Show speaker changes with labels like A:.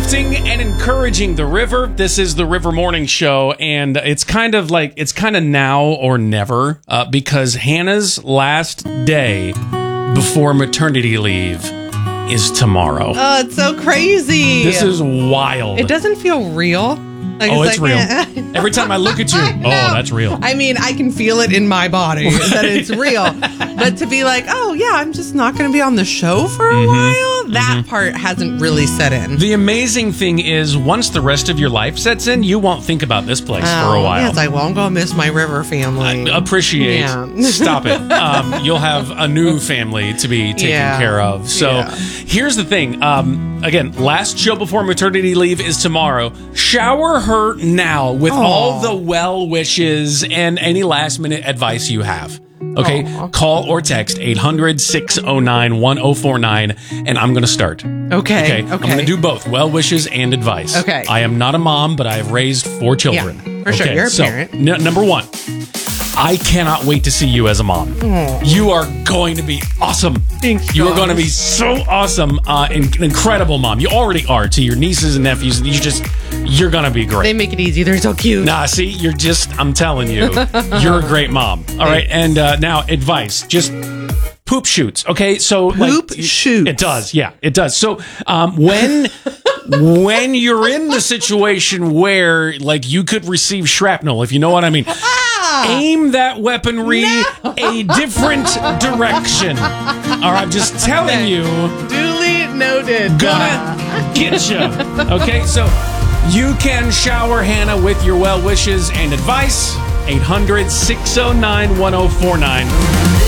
A: uplifting and encouraging the river. This is the River Morning Show, and it's kind of now or never because Hannah's last day before maternity leave is tomorrow.
B: Oh, it's so crazy.
A: This is wild.
B: It doesn't feel real. Like,
A: it's real. Every time I look at you, that's real.
B: I mean, I can feel it in my body that it's real. But to be like, I'm just not going to be on the show for a while, that part hasn't really set in.
A: The amazing thing is, once the rest of your life sets in, you won't think about this place for a while.
B: Yes, I won't go miss my river family.
A: Appreciate. Stop it. You'll have a new family to be taken care of. So here's the thing. Again, last show before maternity leave is tomorrow. Shower her now with all the well wishes and any last minute advice you have. Okay, call or text 800-609-1049, and I'm going to start.
B: Okay.
A: I'm going to do both, well wishes and advice.
B: Okay.
A: I am not a mom, but I have raised 4 children.
B: Yeah, for sure. You're a parent.
A: Number 1, I cannot wait to see you as a mom. You are going to be awesome.
B: Thanks,
A: you are going to be so awesome. An incredible mom. You already are to your nieces and nephews. You're going to be great.
B: They make it easy. They're so cute.
A: Nah, see, I'm telling you, you're a great mom. All right. And now advice, just poop shoots. Okay. So
B: poop shoots.
A: It does. Yeah, it does. So when you're in the situation where you could receive shrapnel, if you know what I mean, aim that weaponry a different direction. All right, I'm just telling you.
B: Duly noted.
A: Gonna get you. Okay, so you can shower Hannah with your well wishes and advice. 800-609-1049.